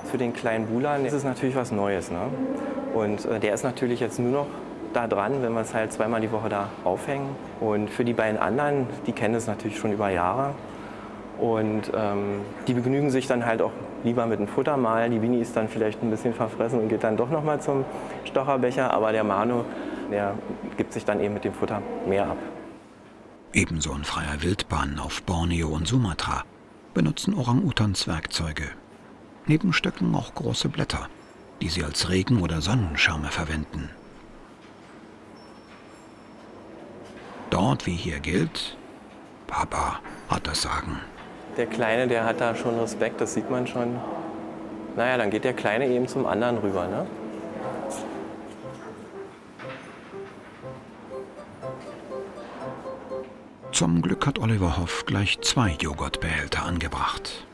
Für den kleinen Bulan ist es natürlich was Neues, ne? Und der ist natürlich jetzt nur noch da dran, wenn wir es halt zweimal die Woche da aufhängen. Und für die beiden anderen, die kennen es natürlich schon über Jahre. Und die begnügen sich dann halt auch lieber mit dem Futter mal. Die Winnie ist dann vielleicht ein bisschen verfressen und geht dann doch noch mal zum Stocherbecher. Aber der Manu, der gibt sich dann eben mit dem Futter mehr ab. Ebenso in freier Wildbahn auf Borneo und Sumatra benutzen Orang-Utans Werkzeuge. Neben Stöcken auch große Blätter, die sie als Regen- oder Sonnenschirme verwenden. Dort wie hier gilt, Papa hat das Sagen. Der Kleine, der hat da schon Respekt, das sieht man schon. Naja, dann geht der Kleine eben zum anderen rüber, ne? Zum Glück hat Oliver Hoff gleich 2 Joghurtbehälter angebracht.